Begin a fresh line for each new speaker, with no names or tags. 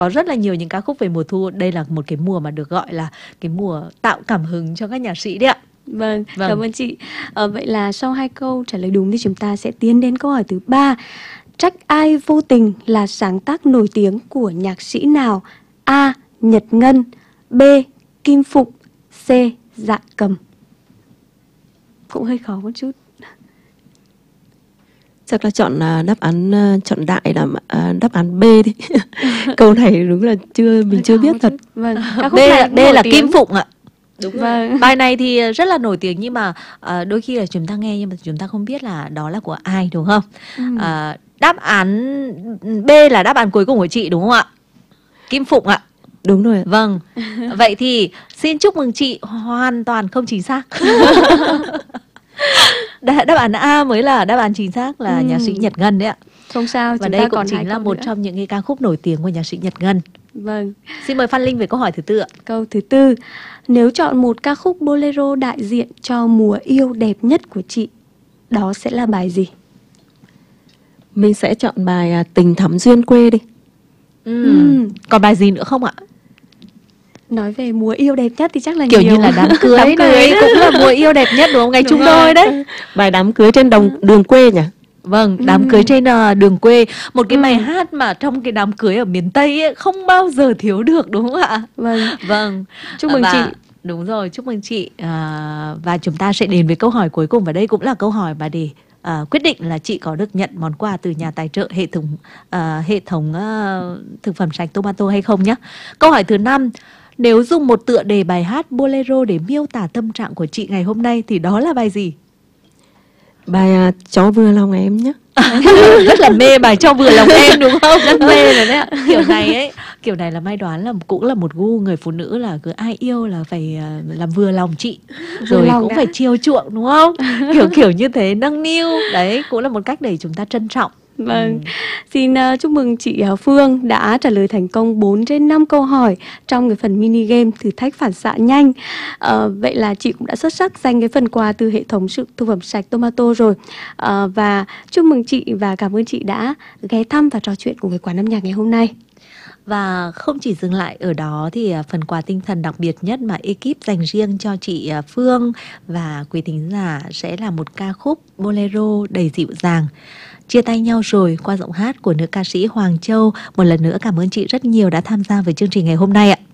Có rất là nhiều những ca khúc về mùa thu. Đây là một cái mùa mà được gọi là cái mùa tạo cảm hứng cho các nhạc sĩ đấy ạ.
Vâng, cảm ơn chị. Vậy là sau 2 câu trả lời đúng thì chúng ta sẽ tiến đến câu hỏi thứ 3. Trách ai vô tình là sáng tác nổi tiếng của nhạc sĩ nào? A. Nhật Ngân, B. Kim Phụng, C. Dạ Cầm. Cũng hơi khó một chút.
Chắc là chọn đáp án chọn đại là đáp án B đi. Câu này đúng là mình chưa biết thật.
Vâng,
D là Kim Phụng ạ.
Đúng vâng.
Bài này thì rất là nổi tiếng nhưng mà đôi khi là chúng ta nghe nhưng mà chúng ta không biết là đó là của ai, đúng không? Đáp án B là đáp án cuối cùng của chị đúng không ạ? Kim Phụng ạ.
Đúng rồi.
Vâng. Vậy thì xin chúc mừng chị, hoàn toàn không chính xác. Đáp án A mới là đáp án chính xác, là nhạc sĩ Nhật Ngân đấy ạ.
Không sao,
và đây cũng chính là một trong những cái ca khúc nổi tiếng của nhạc sĩ Nhật Ngân.
Vâng.
Xin mời Phan Linh về câu hỏi thứ 4 ạ.
Câu thứ 4. Nếu chọn một ca khúc bolero đại diện cho mùa yêu đẹp nhất của chị, đó sẽ là bài gì?
Mình sẽ chọn bài Tình Thắm Duyên Quê đi.
Còn bài gì nữa không ạ?
Nói về mùa yêu đẹp nhất thì chắc là
kiểu
nhiều.
như là đám cưới đấy cũng là mùa yêu đẹp nhất đúng không? Ngày
Đúng
chung
rồi.
đôi đấy.
Bài Đám Cưới Trên Đường Quê nhỉ?
Vâng, Đám Cưới Trên Đường Quê. Một cái bài hát mà trong cái đám cưới ở miền Tây ấy, không bao giờ thiếu được đúng không ạ? Vâng.
Chúc mừng chị.
Đúng rồi, chúc mừng chị. Và chúng ta sẽ đến với câu hỏi cuối cùng, và đây cũng là câu hỏi mà để quyết định là chị có được nhận món quà từ nhà tài trợ hệ thống thực phẩm sạch Tomato hay không nhé. Câu hỏi thứ 5. Nếu dùng một tựa đề bài hát bolero để miêu tả tâm trạng của chị ngày hôm nay thì đó là bài gì?
Bài Cho Vừa Lòng Em nhé.
Rất là mê bài Cho Vừa Lòng Em đúng không? Rất mê rồi đấy ạ. Kiểu này là Mai đoán là cũng là một gu người phụ nữ, là cứ ai yêu là phải làm vừa lòng chị, rồi cũng phải chiều chuộng đúng không? Kiểu như thế, nâng niu. Đấy cũng là một cách để chúng ta trân trọng.
Vâng, xin chúc mừng chị Phương đã trả lời thành công 4 trên 5 câu hỏi trong cái phần mini game thử thách phản xạ nhanh. Vậy là chị cũng đã xuất sắc giành cái phần quà từ hệ thống thực phẩm sạch Tomato rồi. Và chúc mừng chị và cảm ơn chị đã ghé thăm và trò chuyện cùng với Quán Âm Nhạc ngày hôm nay.
Và không chỉ dừng lại ở đó thì phần quà tinh thần đặc biệt nhất mà ekip dành riêng cho chị Phương và quý thính giả sẽ là một ca khúc bolero đầy dịu dàng. Chia tay nhau rồi qua giọng hát của nữ ca sĩ Hoàng Châu. Một lần nữa cảm ơn chị rất nhiều đã tham gia với chương trình ngày hôm nay ạ.